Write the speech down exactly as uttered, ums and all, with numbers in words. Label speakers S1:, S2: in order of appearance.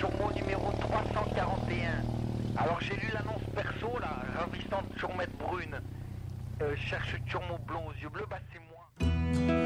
S1: Turmo numéro trois cent quarante et un. Alors j'ai lu l'annonce perso, la ravissante Turmette brune. Euh, cherche Turmo blond aux yeux bleus, bah c'est moi.